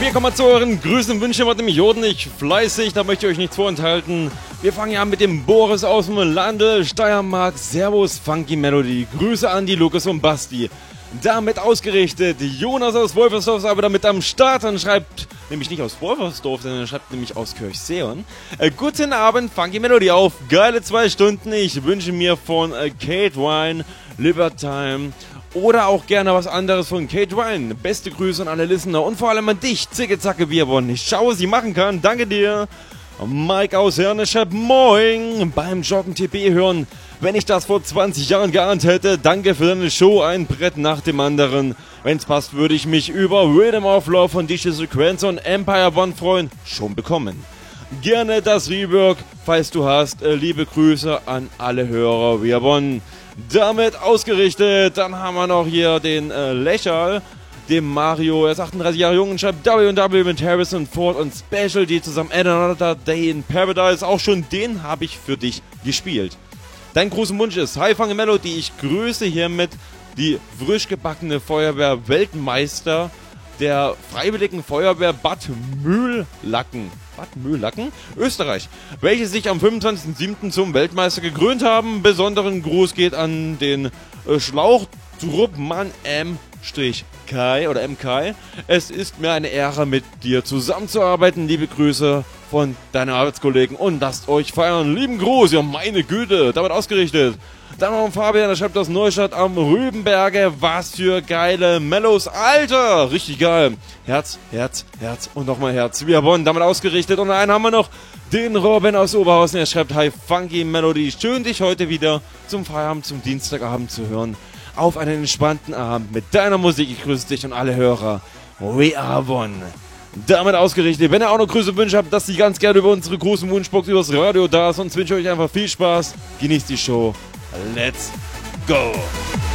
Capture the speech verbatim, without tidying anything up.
Wir kommen zu euren Grüßen und Wünschen, war nämlich ordentlich fleißig, da möchte ich euch nichts vorenthalten. Wir fangen ja an mit dem Boris aus dem Lande, Steiermark, Servus Funky Melody, Grüße an die Lukas und Basti. Damit ausgerichtet, Jonas aus Wolfersdorf ist aber damit am Start und schreibt, nämlich nicht aus Wolfersdorf, sondern er schreibt nämlich aus Kirchseon. Äh, guten Abend, Funky Melody auf, geile zwei Stunden, ich wünsche mir von äh, Kate Wine, Libertime oder auch gerne was anderes von Kate Wine. Beste Grüße an alle Listener und vor allem an dich, Zicke Zacke Bierbon. Ich schaue, was ich machen kann, danke dir. Mike aus Herne schreibt, moin, beim Joggen T P hören. Wenn ich das vor zwanzig Jahren geahnt hätte, danke für deine Show, ein Brett nach dem anderen. Wenn's passt, würde ich mich über Rhythm of Love von D J Sequenz und Empire One freuen. Schon bekommen. Gerne das Rework, falls du hast. Äh, liebe Grüße an alle Hörer via Bonn. Damit ausgerichtet, dann haben wir noch hier den äh, Lächerl, dem Mario, er ist achtunddreißig Jahre jung und schreibt W und W mit Harrison Ford und Special, die zusammen Add Another Day in Paradise. Auch schon den habe ich für dich gespielt. Dein großer Wunsch ist Hi Funky Melody, ich grüße hiermit die frisch gebackene Feuerwehr-Weltmeister der Freiwilligen Feuerwehr Bad Mühlacken, Bad Mühlacken, Österreich, welche sich am fünfundzwanzigsten siebten zum Weltmeister gekrönt haben. Besonderen Gruß geht an den äh, Schlauchtruppmann M. Kai oder M K. Es ist mir eine Ehre, mit dir zusammenzuarbeiten. Liebe Grüße von deinen Arbeitskollegen und lasst euch feiern. Lieben Gruß, ja meine Güte, damit ausgerichtet. Dann noch ein Fabian, der schreibt aus Neustadt am Rübenberge. Was für geile Mellows, Alter! Richtig geil. Herz, Herz, Herz und nochmal Herz. Wir wollen damit ausgerichtet. Und einen haben wir noch, den Robin aus Oberhausen. Er schreibt, Hi Funky Melody. Schön, dich heute wieder zum Feierabend, zum Dienstagabend zu hören. Auf einen entspannten Abend mit deiner Musik. Ich grüße dich und alle Hörer. We are one. Damit ausgerichtet. Wenn ihr auch noch Grüße und Wünsche habt, dass die ganz gerne über unsere großen Wunschbox übers Radio da ist. Sonst wünsche ich euch einfach viel Spaß. Genießt die Show. Let's go.